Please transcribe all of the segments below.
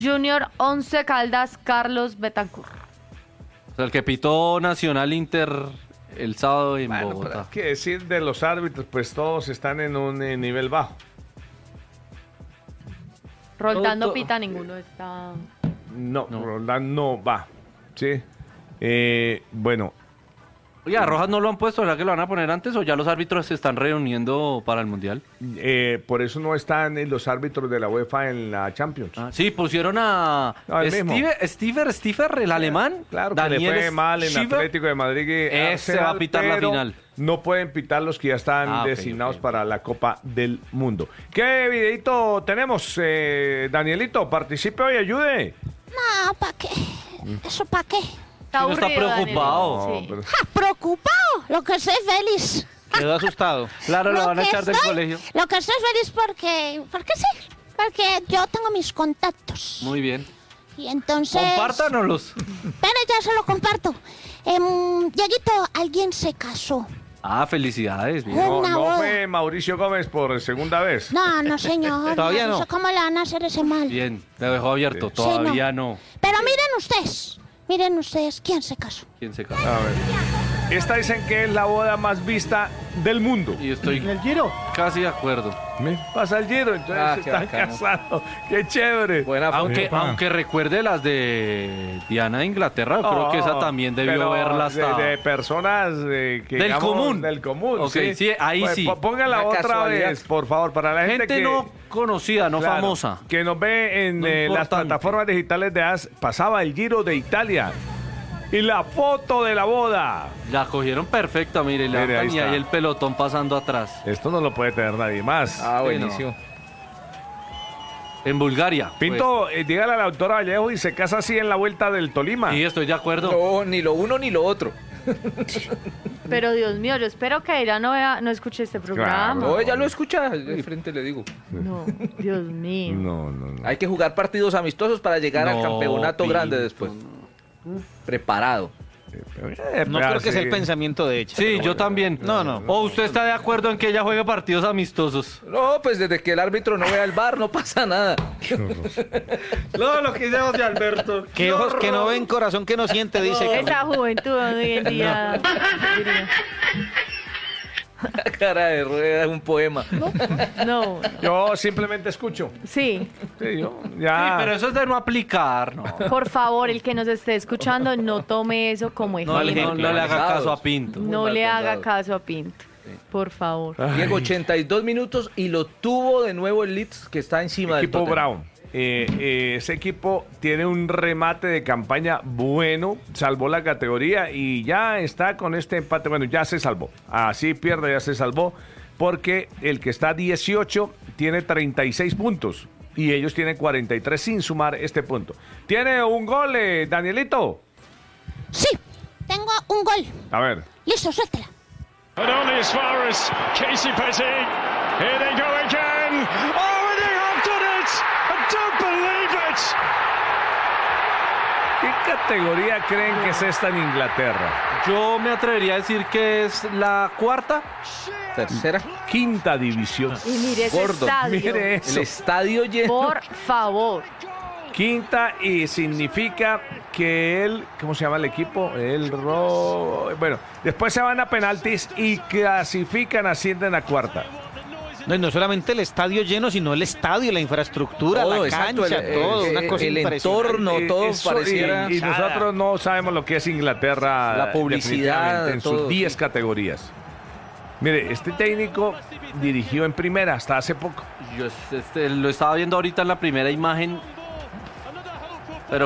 Junior 11 Caldas, Carlos Betancur. O sea, el que pitó Nacional Inter el sábado en Bueno, Bogotá. pero hay que decir de los árbitros, pues todos están en un nivel bajo. Roldán no Todo- pita, ninguno está... No, No. Roldán no va. Sí. Bueno, Oye, ¿a Rojas no lo han puesto? ¿Verdad que lo van a poner antes o ya los árbitros se están reuniendo para el Mundial? por eso no están los árbitros de la UEFA en la Champions. Sí, pusieron a No, el mismo. Stiefer, el alemán. Claro que Daniel le fue mal en Schiefer. Atlético de Madrid. Ese va a pitar la pero final. No pueden pitar los que ya están Ah, ok, designados ok. para la Copa del Mundo. ¿Qué videito tenemos, Danielito? Participe hoy, ayude. No, ¿para qué? ¿Eso para qué? Está no está aburrido, preocupado. Daniel. No, Sí. pero- ¡Ja! Preocupado. Lo que estoy feliz. Quedó asustado. Claro, lo Lo van a que echar del estoy- colegio. Lo que estoy feliz porque sí. Porque yo tengo mis contactos. Muy bien. Y entonces... Compártanoslos. Pero ya se lo comparto. Dieguito, alguien se casó. Ah, felicidades. Bien. No, Una no boda. fue Mauricio Gómez por segunda vez. No, no, señor. Todavía no. sé ¿Cómo le van a hacer ese mal? Bien, te dejó abierto. Sí, Todavía no. Pero miren ustedes, ¿quién se casó? ¿Quién se casó? A ver. Esta dicen que es la boda más vista del mundo. Y estoy ¿En el Giro? casi de acuerdo. Pasa el Giro, entonces Ah, qué están bacano. casados. ¡Qué chévere! Buena Aunque recuerde las de Diana de Inglaterra, yo creo que esa también debió pero verla hasta... de personas que Del digamos, común. Del común, Ok, sí, ahí sí. Póngala Una otra casualidad. vez, por favor, para la gente, Gente que... no conocida, no claro, famosa. que nos ve en No las importante. plataformas digitales de AS. Pasaba el Giro de Italia. Y la foto de la boda. La cogieron perfecta, mire, Mire, ahí y está. ahí el pelotón pasando atrás. Esto no lo puede tener nadie más. Ah, Sí, buenísimo. En Bulgaria. Pinto, dígale a la doctora Vallejo y se casa así en la vuelta del Tolima. Pues. Sí, estoy de acuerdo. No, ni lo uno ni lo otro. Pero Dios mío, yo espero que ella no escuche este programa. Claro. No, ella lo escucha de frente, le digo. No, Dios mío. No. Hay que jugar partidos amistosos para llegar al No, campeonato Pinto, grande después. Preparado. No creo que sea el pensamiento de ella. Sí, yo también. No. ¿O usted está de acuerdo en que ella juegue partidos amistosos? No, pues desde que el árbitro no vea el VAR no pasa nada. No, lo que dice José Alberto. Que ojos que no ven, corazón que no siente, dice Camilo. Esa juventud hoy en día. La cara de rueda es un poema. No, Yo simplemente escucho. sí. Sí, yo Sí, ya. pero eso es de no aplicar, no. Por favor, el que nos esté escuchando, no tome eso como No, ejemplo. no le haga caso a Pinto. No Muy le mal haga pensado. caso a Pinto. Por favor. Diego, 82 minutos y lo tuvo de nuevo el Leeds, que está encima del Equipo Tottenham. Brown. Ese equipo tiene un remate de campaña bueno, salvó la categoría y ya está con este empate. Bueno, ya se salvó. Así pierde, ya se salvó. Porque el que está 18 tiene 36 puntos y ellos tienen 43 sin sumar este punto. ¿Tiene un gol, Danielito? Sí, tengo un gol. A ver. Listo, suéltela. But only as far as Casey Petty. Here they go again. Oh, and they have done it! I don't believe it! ¿Qué categoría creen que es esta en Inglaterra? Yo me atrevería a decir que es la cuarta. Tercera. Quinta división. Y mire ese Gordo, estadio. Mire El eso. estadio lleno. Por favor. Quinta y significa que él, ¿cómo se llama el equipo? Bueno, después se van a penaltis y clasifican, ascienden a cuarta. No, y no solamente el estadio lleno, sino el estadio, la infraestructura, Todo, la exacto, cancha, todo, una cosa el impresionante. entorno, todo Eso, pareciera. y nosotros no sabemos lo que es Inglaterra. La publicidad, definitivamente, en todo, sus 10 sí. categorías. Mire, este técnico dirigió en primera hasta hace poco. Yo lo estaba viendo ahorita en la primera imagen. Pero,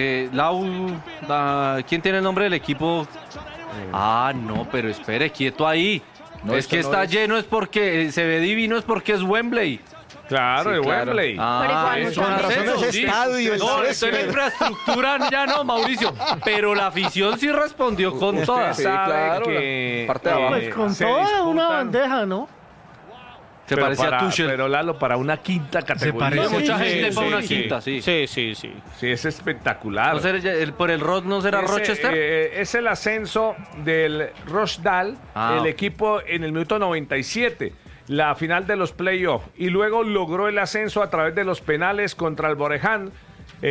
¿quién tiene el nombre del equipo? Ah, no, pero espere, quieto ahí. No, es esto que no está es. lleno, es porque se ve divino, es porque es Wembley. Claro, Sí, de claro. Wembley. Pero igual es mucha un gente- ascenso, Ese sí. estadio, el No, césped. esto en la infraestructura ya no, Mauricio. Pero la afición sí respondió con Usted todas. Sí, sabe claro, que la parte de abajo. Pues con se toda una disputan- bandeja, ¿no? Se pero parecía a para- Tuchel. Pero Lalo, para una quinta categoría. Hay parece- mucha sí, gente sí, para una sí. quinta, sí. Sí, sí, sí. Sí, es espectacular. ¿No será por el Rod no será Ese, Rochester? es el ascenso del Rochdale, Ah. el equipo en el minuto 97, la final de los playoffs. Y luego logró el ascenso a través de los penales contra el Boreham